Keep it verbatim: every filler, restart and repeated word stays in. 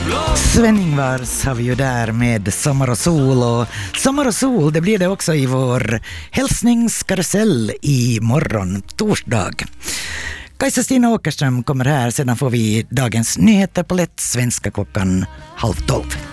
Sven-Ingvars har vi ju där med Sommar och sol, och Sommar och sol, det blir det också i vår hälsningskarusell i morgon, torsdag. Kajsa-Stina Åkerström kommer här, sedan får vi dagens nyheter på lätt svenska klockan halv tolv.